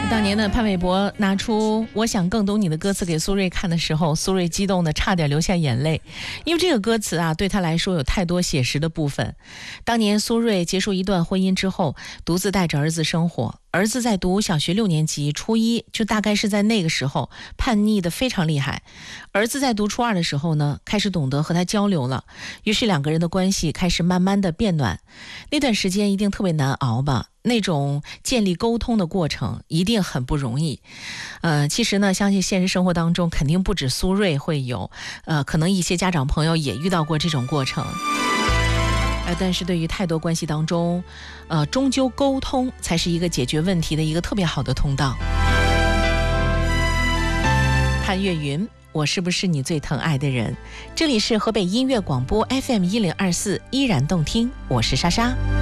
当年的潘玮柏拿出我想更懂你的歌词给苏芮看的时候，苏芮激动的差点流下眼泪，因为这个歌词啊对他来说有太多写实的部分。当年苏芮结束一段婚姻之后，独自带着儿子生活，儿子在读小学6年级，初一，就大概是在那个时候叛逆的非常厉害。儿子在读初2的时候呢，开始懂得和他交流了，于是2个人的关系开始慢慢的变暖。那段时间一定特别难熬吧，那种建立沟通的过程一定很不容易。其实呢，相信现实生活当中肯定不止苏芮会有，可能一些家长朋友也遇到过这种过程。但是对于太多关系当中，终究沟通才是一个解决问题的一个特别好的通道。潘越云，我是不是你最疼爱的人？这里是河北音乐广播 FM 1024，依然动听，我是莎莎。